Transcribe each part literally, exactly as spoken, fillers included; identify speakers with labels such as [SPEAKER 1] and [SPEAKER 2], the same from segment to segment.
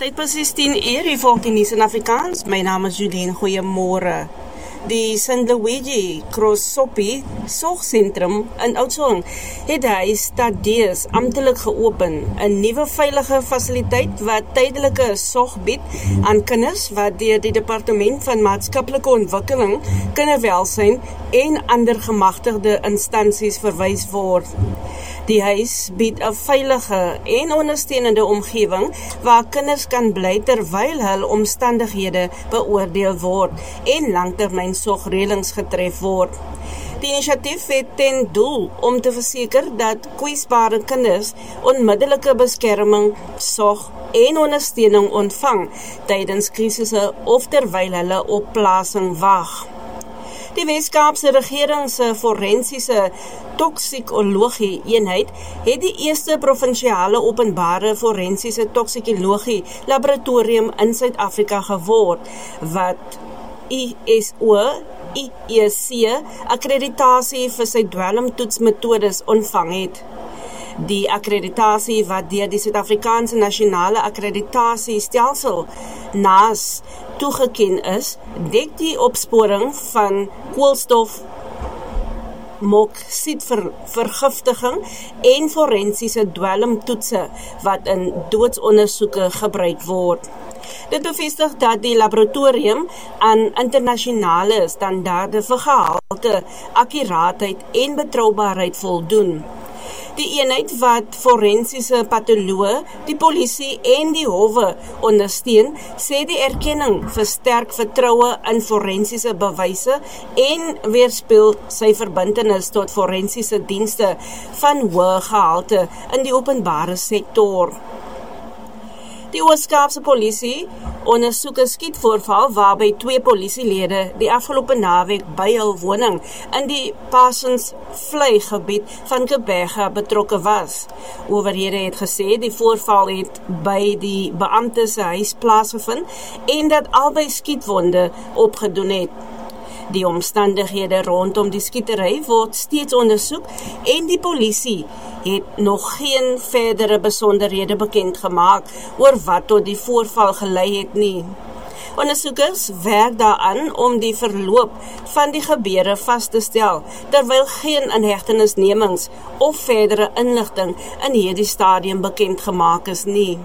[SPEAKER 1] Dit presies tien uur, die volk die nuus in Afrikaans. My naam is Judien, goeiemôre. Die Saint Luigi Crossopi Sorgsentrum in Oudtshoorn het hy stadees amptelik geopen, 'n nuwe veilige fasiliteit wat tydelike sorg bied aan kinders wat deur die Departement van Maatskaplike Ontwikkeling, Kinderwelsyn en ander gemagtigde instansies verwys word. Die huis bied 'n veilige en ondersteunende omgewing waar kinders kan bly terwyl hul omstandighede beoordeel word en langtermyn sorgreëlings getref word. Die inisiatief het ten doel om te verseker dat kwesbare kinders onmiddellike beskerming, sorg en ondersteuning ontvang tydens krisisse of terwyl hulle op plasing wag. Die Weskaapse regering se forensiese toksikologie eenheid het die eerste provinsiale openbare forensiese toksikologie laboratorium in Suid-Afrika geword, wat I S O I E C akkreditasie vir sy dwelmtoetsmetodes ontvang het. Die akkreditasie wat deur die Suid-Afrikaanse Nasionale Akkreditasiestelsel N A S toegeken is, dek die opsporing van koolstof, moksietvergiftiging en forensiese dwelmtoetse wat in doodsondersoeke gebruik word. Dit bevestig dat die laboratorium aan internasionale standaarde vir gehalte, akkuraatheid en betroubaarheid voldoen. Die eenheid wat forensiese patoloë, die polisie en die howe ondersteun, sê die erkenning versterk vertroue in forensiese bewyse en weerspieël sy verbintenis tot forensiese dienste van hoë gehalte in die openbare sektor. Die Oos-Kaapse polisie ondersoek 'n skietvoorval waarby twee polisielede die afgelope naweek by hul woning in die Parsons Vlei gebied van Gqeberha betrokke was. Owerhede het gesê die voorval het by die beampte se huis plaasgevind en dat albei skietwonde opgedoen het. Die omstandighede rondom die skietery word steeds ondersoek en die polisie het nog geen verdere besonderhede bekend gemaak oor wat tot die voorval gelei het nie. Ondersoekers werk daaraan om die verloop van die gebeure vas te stel, terwyl geen inhegtenisnemings of verdere inligting in hierdie stadium bekend gemaak is nie.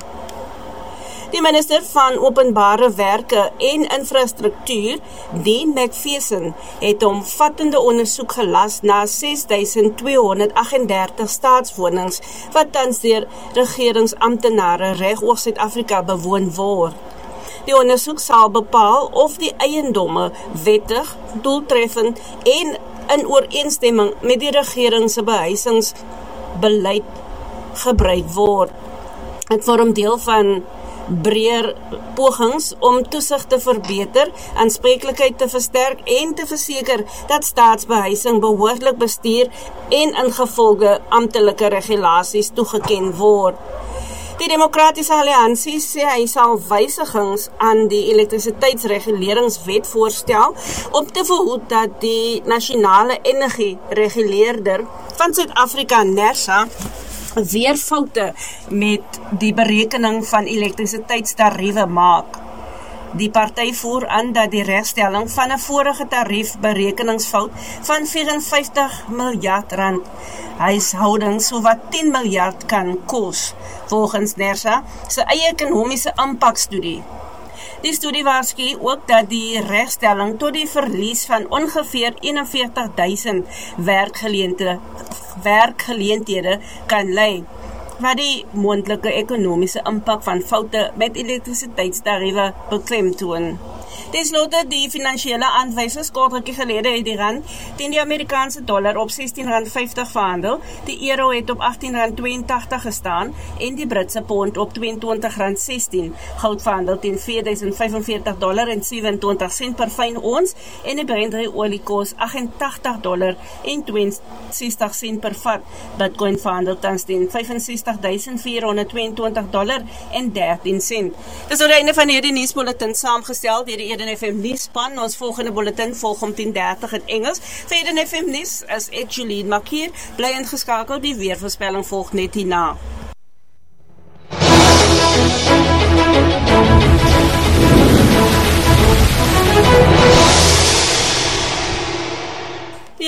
[SPEAKER 1] Die minister van Openbare Werke en Infrastruktuur, Dean McPherson, het omvattende ondersoek gelas na ses duisend tweehonderd agt en dertig staatswonings wat tans deur regeringsamptenare reg oor Suid-Afrika bewoon word. Die ondersoek sal bepaal of die eiendomme wettig, doeltreffend en in ooreenstemming met die regering se behuisingsbeleid gebruik word. Dit vorm deel van breër pogings om toesig te verbeter, aanspreeklikheid te versterk en te verseker dat staatsbehuising behoorlik bestuur en ingevolge amptelike regulasies toegeken word. Die Demokratiese Alliansie sê hy sal wysigings aan die elektrisiteitsreguleringswet voorstel om te verhoed dat die Nasionale Energiereguleerder van Suid-Afrika, NERSA, weer foute met die berekening van elektrisiteitstariewe maak. Die party voer aan dat die regstelling van 'n vorige tariefberekeningsfout van vyf-en-vyftig miljard rand huishoudings sowat tien miljard kan kos, volgens NERSA se eie ekonomiese impakstudie. Die studie waarsku ook dat die regstelling tot die verlies van ongeveer eenenveertig duisend werkgeleenthede werkgeleenthede kan lei, wat die moontlike ekonomiese impak van foute met elektrisiteitstariewe beklemtoon. Ten slotte, die finansiële aanwysers kort rukkie gelede het die rand teen die Amerikaanse dollar op sestien rand vyftig verhandel, die euro het op agttien rand tweeëntagtig gestaan en die Britse pond op tweeëntwintig rand sestien. Goud verhandel teen vier duisend vyfenveertig dollar en sewe-en-twintig sent per fyn ons en die Brent olie kos agt en tagtig dollar en twee en sestig sent per vat. Bitcoin verhandel tans teen vyf en sestig duisend vier honderd tweeëntwintig dollar en dertien sent. Dis oor die einde van hierdie nuusbulletin saamgestel deur die Eden F M nuusspan. Ons volgende bulletin volg om tien dertig in Engels. Vir Eden F M nuus is ek Julie Makier. Bly ingeskakel, die weervoorspelling volg net hierna.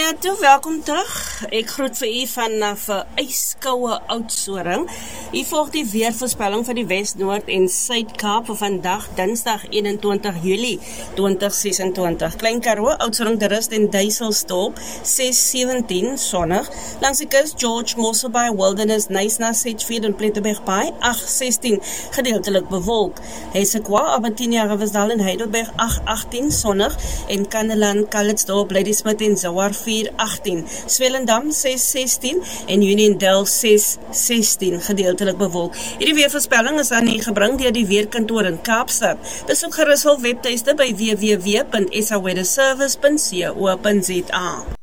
[SPEAKER 1] toe, welkom terug. Ek groet vir u vanaf 'n yskoue Oudtshoorn. Hier volg die weervoorspelling vir die Wes, Noord en Suid-Kaap vir vandag, Dinsdag eenentwintig Julie twintig sesentwintig. Klein Karoo, Oudtshoorn, De Rust en Duiselsdorp ses sewentien sonnig. Langs die kus George, Mosselbaai, Wilderness, Knysna, Sedgefield en Plettenberg Bay agt sestien gedeeltelik bewolk. Hesekwa, Abatinia, Riversdal en Heidelberg agt agtien sonnig en Kannaland, Calitzdorp, Ladysmith en Zouar vier agtien. Swellendam ses sestien en Uniondale ses sestien gedeeltelik bewolk. Hierdie weervoorspelling is aan u gebring deur die Weerkantoor in Kaapstad. Besoek gerus hul webtuiste by w w w punt s a weather service punt co punt za.